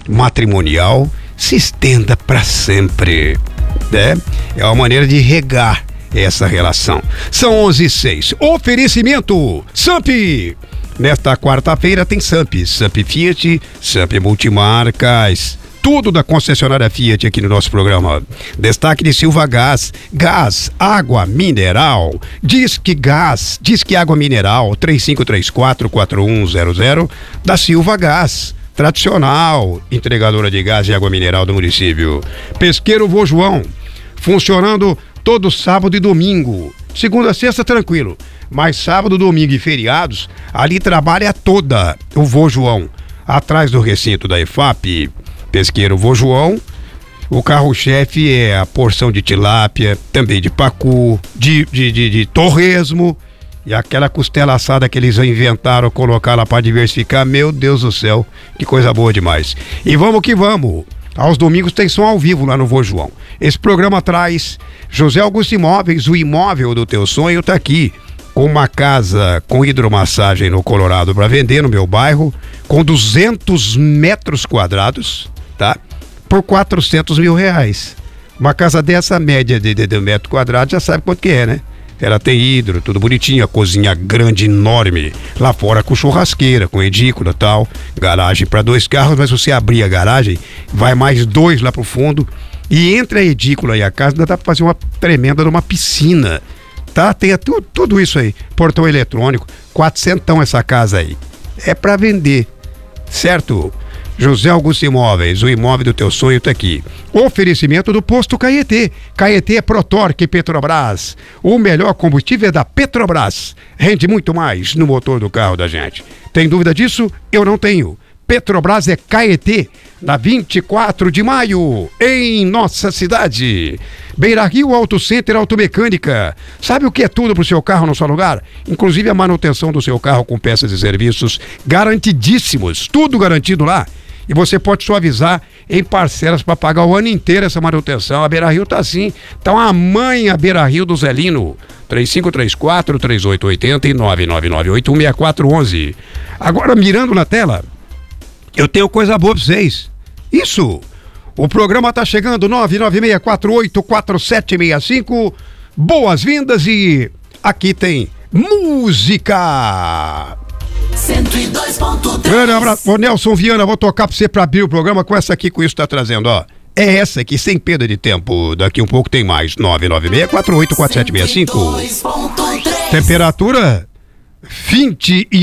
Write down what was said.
matrimonial se estenda para sempre, né? É uma maneira de regar essa relação. São 11h06. Oferecimento Samp. Nesta quarta-feira tem Samp Fiat, Samp Multimarcas, tudo da concessionária Fiat aqui no nosso programa. Destaque de Silva Gás, água mineral, Disque água mineral, 3534-4100, da Silva Gás, tradicional entregadora de gás e água mineral do município. Pesqueiro Vô João, funcionando todo sábado e domingo, segunda a sexta tranquilo, mas sábado, domingo e feriados, ali trabalha toda o Vô João, atrás do recinto da EFAP. Pesqueiro Vô João, o carro-chefe é a porção de tilápia, também de pacu, de torresmo e aquela costela assada que eles inventaram, colocar lá para diversificar. Meu Deus do céu, que coisa boa demais. E vamos que vamos. Aos domingos tem som ao vivo lá no Vô João. Esse programa traz José Augusto Imóveis, o imóvel do teu sonho tá aqui. Uma casa com hidromassagem no Colorado para vender no meu bairro, com 200 metros quadrados, tá? Por R$400 mil. Uma casa dessa, média de metro quadrado, já sabe quanto que é, né? Ela tem hidro, tudo bonitinho, a cozinha grande, enorme, lá fora com churrasqueira, com edícula e tal, garagem para 2 carros, mas você abrir a garagem, vai mais 2 lá pro fundo, e entre a edícula e a casa ainda dá pra fazer uma tremenda numa piscina, tá? Tem tudo isso aí, portão eletrônico, 400 essa casa aí, é para vender, certo? José Augusto Imóveis, o imóvel do teu sonho tá aqui. Oferecimento do Posto Caetê. Caetê é Protorque Petrobras. O melhor combustível é da Petrobras. Rende muito mais no motor do carro da gente. Tem dúvida disso? Eu não tenho. Petrobras é Caetê, na 24 de maio, em nossa cidade. Beira Rio Auto Center Automecânica. Sabe o que é tudo pro seu carro no seu lugar? Inclusive a manutenção do seu carro com peças e serviços garantidíssimos. Tudo garantido lá. E você pode suavizar em parcelas para pagar o ano inteiro essa manutenção. A Beira Rio tá assim. Tá uma mãe a Beira Rio do Zelino. 3534-3880 e 999816411. Agora, mirando na tela, eu tenho coisa boa pra vocês. Isso! O programa tá chegando, 996484765. Boas-vindas e aqui tem música! 102.3. Grande abraço. Ô Nelson Viana, vou tocar pra você pra abrir o programa com essa aqui, com isso que tá trazendo, ó. É essa aqui, sem perda de tempo. Daqui um pouco tem mais. 996484765. Temperatura 21.